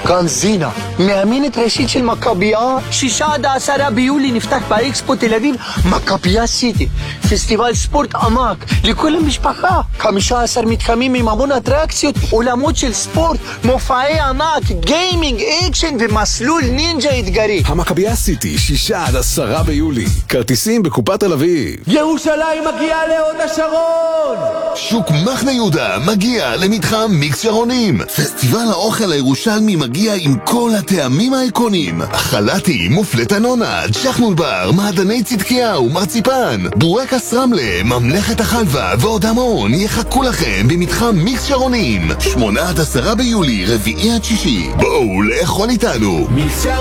כאן זינה, מאמנת ראשית של מכבייה. 6-10 ביולי נפתח באקספו תל אביב מכבייה סיטי, פסטיבל ספורט עמק לכל המשפחה. 15 מתחמים עם המון אטרקציות, עולמות של ספורט, מופעי ענק, גיימינג, אקשן ומסלול נינג'ה אתגרי. המכבייה סיטי, 6-10 ביולי. כרטיסים בקופת תל אביב. ירושלים מגיעה להוד השרון! שוק מחנה יהודה מגיע למתחם מיקס שרונים. פסטיבל האוכל הירושלמי מגיע עם כל הטעמים האיקונים. חלטי, מופלט הנונה, ג'חנול בר, מעדני צדקיהו, מרציפן, בורקס רמלה, ממלכת החלבה ועוד המון יחכו לכם במתחם מיקס שרונים. 8-10 ביולי, 4-6. בואו לאכול איתנו.